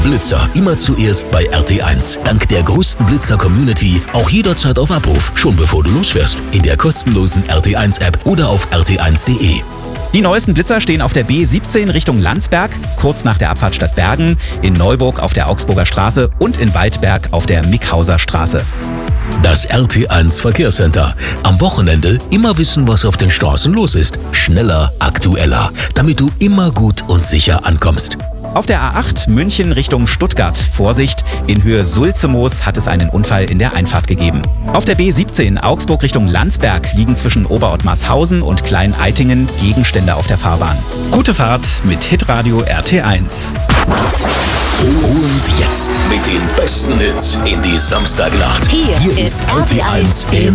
Blitzer immer zuerst bei RT1. Dank der größten Blitzer-Community auch jederzeit auf Abruf, schon bevor du losfährst. In der kostenlosen RT1-App oder auf rt1.de. Die neuesten Blitzer stehen auf der B17 Richtung Landsberg, kurz nach der Abfahrt Stadtbergen, in Neuburg auf der Augsburger Straße und in Waldberg auf der Mickhauser Straße. Das RT1 Verkehrscenter. Am Wochenende immer wissen, was auf den Straßen los ist. Schneller, aktueller, damit du immer gut und sicher ankommst. Auf der A8 München Richtung Stuttgart. Vorsicht, in Höhe Sulzemoos hat es einen Unfall in der Einfahrt gegeben. Auf der B17 Augsburg Richtung Landsberg liegen zwischen Oberottmarshausen und Klein-Eitingen Gegenstände auf der Fahrbahn. Gute Fahrt mit Hitradio RT1. Und jetzt mit den besten Hits in die Samstagnacht. Hier ist RT1 im